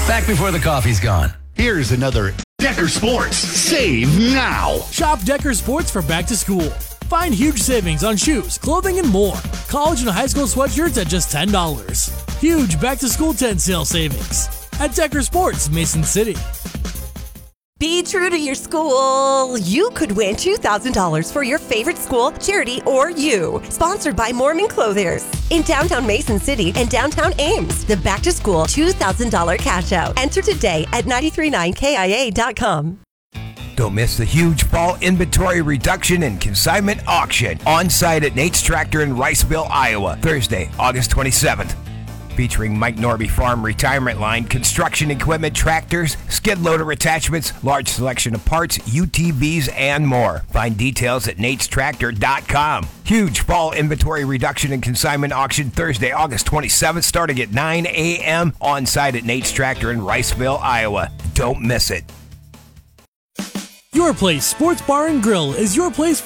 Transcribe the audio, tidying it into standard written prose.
Back before the coffee's gone. Here's another Decker Sports Save Now. Shop Decker Sports for back to school. Find huge savings on shoes, clothing, and more. College and high school sweatshirts at just $10. Huge back to school tent sale savings at Decker Sports, Mason City. Be true to your school. You could win $2,000 for your favorite school, charity, or you. Sponsored by Mormon Clothiers. In downtown Mason City and downtown Ames. The Back to School $2,000 cash out. Enter today at 939kia.com. Don't miss the huge fall inventory reduction and consignment auction on site at Nate's Tractor in Riceville, Iowa, Thursday, August 27th. Featuring Mike Norby Farm Retirement Line, construction equipment, tractors, skid loader attachments, large selection of parts, UTVs, and more. Find details at natestractor.com. Huge fall inventory reduction and consignment auction Thursday, August 27th, starting at 9 a.m. on site at Nate's Tractor in Riceville, Iowa. Don't miss it. Your Place Sports Bar and Grill is your place for